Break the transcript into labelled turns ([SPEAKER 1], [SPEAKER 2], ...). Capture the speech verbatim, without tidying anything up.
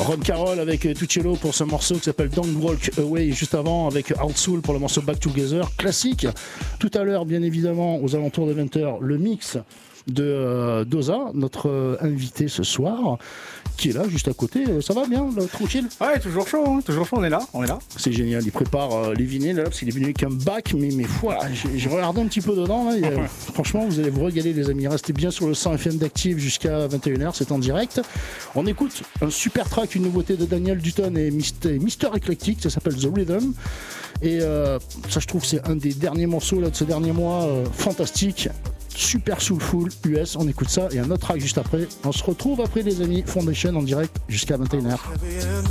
[SPEAKER 1] Ron Carroll avec Tuccello pour ce morceau qui s'appelle Don't Walk Away, juste avant avec Hard Soul pour le morceau Back Together, classique. Tout à l'heure, bien évidemment, aux alentours de vingt heures, le mix de euh, Doza, notre euh, invité ce soir, qui est là juste à côté. Ça va bien, là, tranquille?
[SPEAKER 2] Ouais, toujours chaud, hein, toujours chaud, on est là, on est là.
[SPEAKER 1] C'est génial, il prépare euh, les vinyles là, parce qu'il est venu avec un bac, mais, mais voilà, j'ai, j'ai regardé un petit peu dedans là, et, euh, franchement vous allez vous régaler les amis, restez bien sur le cent F M d'Active jusqu'à vingt et une heures, c'est en direct. On écoute un super track, une nouveauté de Daniel Dutton et Mister Mister Eclectic, ça s'appelle The Rhythm, et euh, ça je trouve que c'est un des derniers morceaux là, de ce dernier mois, euh, fantastique. Super soulful U S, on écoute ça et un autre track juste après. On se retrouve après les amis, Foundation en direct jusqu'à vingt et une heures.